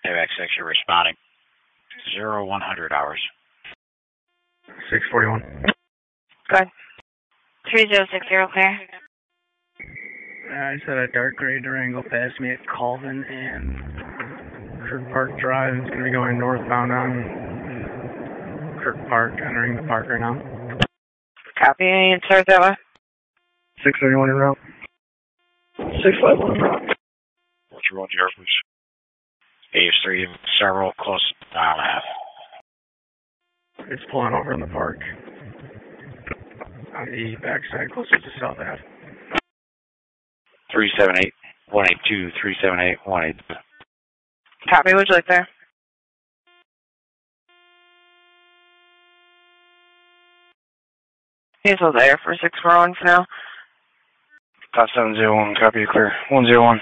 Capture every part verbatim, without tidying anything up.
Payback six, you're responding. Zero one hundred hours. six forty-one. Go ahead. three zero six zero, clear. I just had a dark gray Durango pass me at Colvin and Kirk Park Drive. It's going to be going northbound on Kirk Park, entering the park right now. Copy. Any start that way? six thirty-one en route. six five one en route. What's your one here, please? A H three, several close to mile and a half. It's pulling over in the park. On the backside, closer to South Ave. three seven eight, one eight two, three seven eight, one eight two. Copy. Would you like there? Hazel's there for six four one for now. Top seven zero one, copy, clear. one zero one.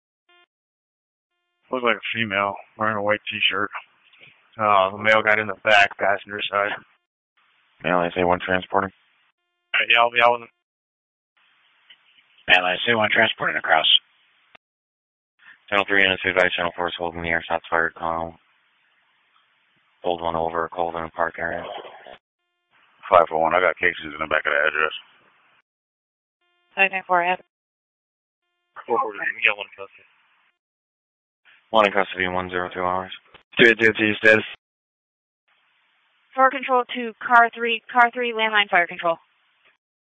Looks like a female wearing a white t-shirt. Uh, the male got in the back, passenger side. Male, I say one transporting. Uh, yeah, I'll be out with him. Male, I say one transporting across. Channel three units, advise Channel four is holding the air, shots fired, call. Hold one over, Colvin and Park area. five four one, I got cases in the back of the address. five nine four, yeah. four four, we got one in custody. One in custody in one zero two hours. three zero two, status. Fire control to car three, car three, landline fire control.